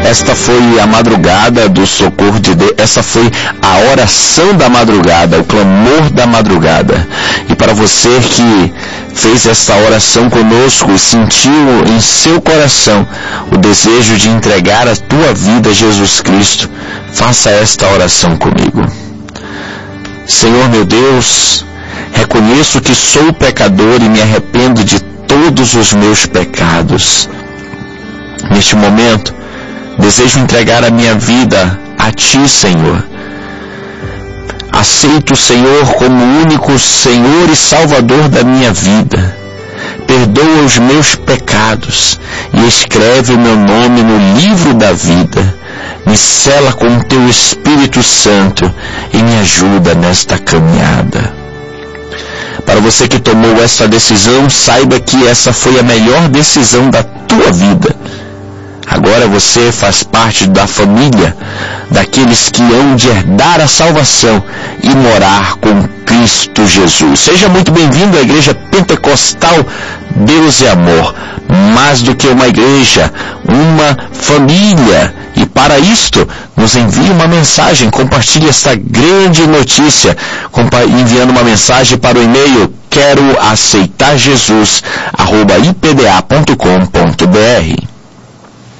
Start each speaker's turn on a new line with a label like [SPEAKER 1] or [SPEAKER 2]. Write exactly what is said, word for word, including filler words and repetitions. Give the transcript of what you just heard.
[SPEAKER 1] Esta foi a madrugada do socorro de Deus, essa foi a oração da madrugada, o clamor da madrugada. E para você que fez esta oração conosco e sentiu em seu coração o desejo de entregar a tua vida a Jesus Cristo, faça esta oração comigo. Senhor meu Deus, reconheço que sou pecador e me arrependo de todos os meus pecados. Neste momento, desejo entregar a minha vida a Ti, Senhor. Aceito o Senhor como o único Senhor e Salvador da minha vida. Perdoa os meus pecados e escreve o meu nome no livro da vida. Me sela com o Teu Espírito Santo e me ajuda nesta caminhada. Para você que tomou essa decisão, saiba que essa foi a melhor decisão da tua vida. Agora você faz parte da família daqueles que hão de herdar a salvação e morar com Cristo Jesus. Seja muito bem-vindo à Igreja Pentecostal Deus é Amor. Mais do que uma igreja, uma família. E para isto, nos envie uma mensagem, compartilhe esta grande notícia, enviando uma mensagem para o e-mail quero aceitar Jesus arroba i p d a ponto com ponto b r.